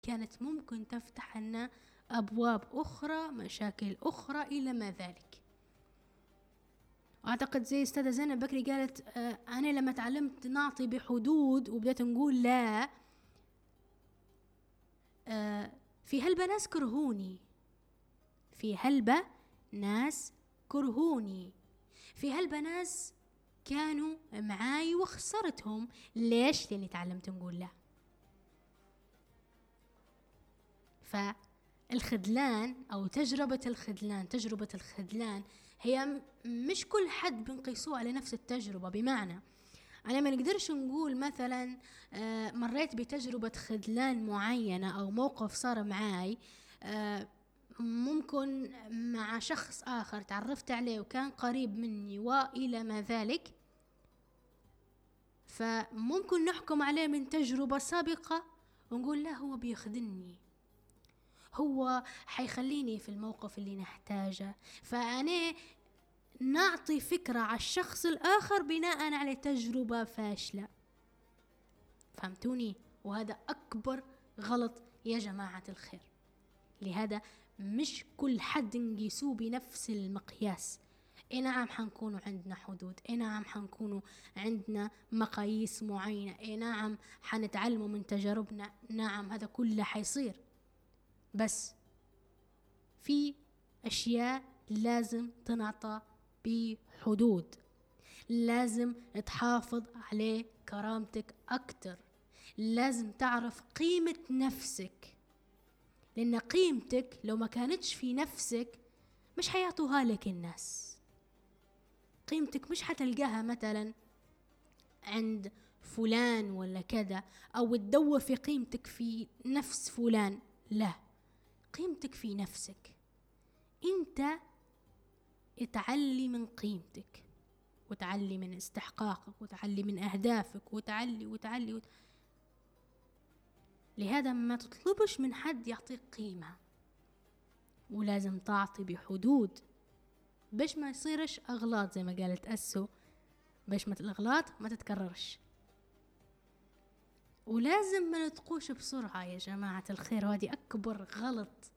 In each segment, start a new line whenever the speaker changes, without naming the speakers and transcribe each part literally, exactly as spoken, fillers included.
كانت ممكن تفتح لنا أبواب أخرى، مشاكل أخرى إلى ما ذلك. أعتقد زي أستاذة زينب بكري قالت آه أنا لما تعلمت نعطي بحدود وبدأت نقول لا، آه في هلبة ناس كرهوني، في هلبة ناس كرهوني في هلبة ناس كانوا معاي وخسرتهم. ليش؟ لأني تعلمت نقول لا. فالخذلان أو تجربة الخذلان تجربة الخذلان هي مش كل حد بنقيسوه على نفس التجربة. بمعنى أنا ما نقدرش نقول مثلا مريت بتجربة خذلان معينة أو موقف صار معاي ممكن مع شخص آخر تعرفت عليه وكان قريب مني وإلى ما ذلك، فممكن نحكم عليه من تجربة سابقة ونقول لا هو بيخذلني، هو حيخليني في الموقف اللي نحتاجه. فأنا نعطي فكرة على الشخص الآخر بناء على تجربة فاشلة. فهمتوني؟ وهذا أكبر غلط يا جماعة الخير. لهذا مش كل حد نقيسوه بنفس المقياس. اي نعم حنكونوا عندنا حدود، اي نعم حنكونوا عندنا مقاييس معينة، اي نعم حنتعلموا من تجاربنا، نعم هذا كله حيصير، بس في أشياء لازم تنعطى بحدود. لازم تحافظ على كرامتك أكتر، لازم تعرف قيمة نفسك، لأن قيمتك لو ما كانتش في نفسك مش حيعطوها لك الناس. قيمتك مش حتلقاها مثلا عند فلان ولا كذا، أو تدور في قيمتك في نفس فلان، لا، قيمتك في نفسك. انت اتعلي من قيمتك، وتعلي من استحقاقك، وتعلي من أهدافك، وتعلي وتعلي وت... لهذا ما تطلبش من حد يعطيك قيمة، ولازم تعطي بحدود باش ما يصيرش أغلاط زي ما قالت أسو، باش ما الأغلاط ما تتكررش. ولازم ما نتقوش بسرعة يا جماعة الخير، وهذه أكبر غلط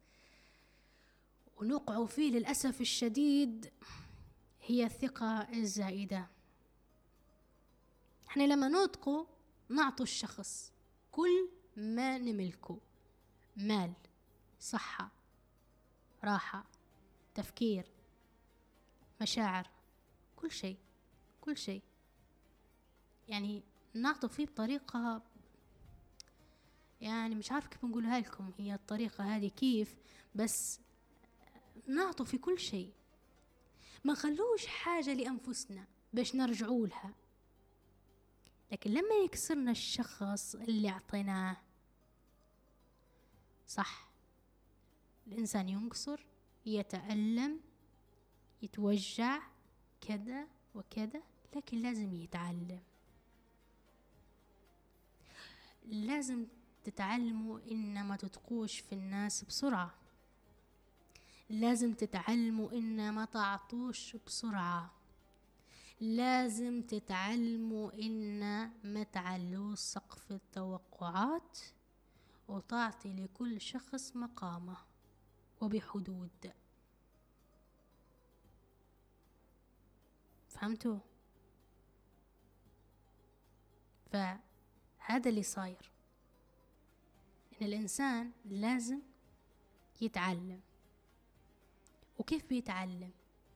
ونقع فيه للأسف الشديد، هي الثقة الزائدة. احنا لما نطقو نعطو الشخص كل ما نملكه، مال، صحة، راحة، تفكير، مشاعر، كل شيء كل شيء يعني نعطو فيه بطريقة، يعني مش عارف كيف نقولها لكم هي الطريقة هذه كيف، بس نعطو في كل شيء، ما نخلوش حاجة لأنفسنا باش نرجعوا لها. لكن لما يكسرنا الشخص اللي أعطيناه، صح الإنسان ينكسر، يتألم، يتوجع كذا وكذا، لكن لازم يتعلم. لازم تتعلموا إن ما تتقوش في الناس بسرعة، لازم تتعلموا إن ما تعطوش بسرعة، لازم تتعلموا إن ما تعلوش سقف التوقعات، وتعطي لكل شخص مقامه وبحدود. فهمتوا؟ فهذا اللي صاير، إن الإنسان لازم يتعلم. وكيف بيتعلم؟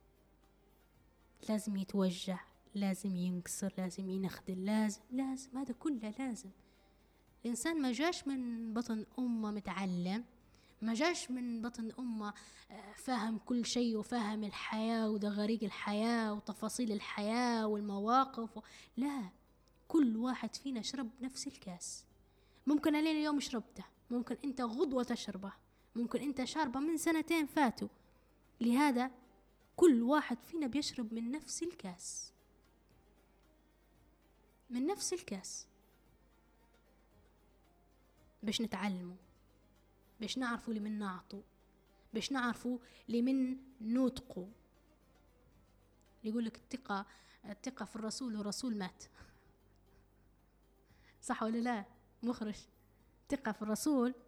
لازم يتوجع، لازم ينكسر، لازم ينخدل، لازم لازم هذا كله لازم. الإنسان ما جاش من بطن أمه متعلم، ما جاش من بطن أمه فاهم كل شيء وفاهم الحياة ودغاريق الحياة وتفاصيل الحياة والمواقف و... لا، كل واحد فينا شرب نفس الكاس. ممكن أنا اليوم شربته، ممكن أنت غدوة تشربه، ممكن أنت شاربه من سنتين فاتوا. لهذا كل واحد فينا بيشرب من نفس الكاس، من نفس الكاس، باش نتعلموا، باش نعرفوا لمن نعطوا، باش نعرفوا لمن نوتقوا. يقولك الثقة الثقة في الرسول والرسول مات، صح ولا لا؟ مخرج ثقة في الرسول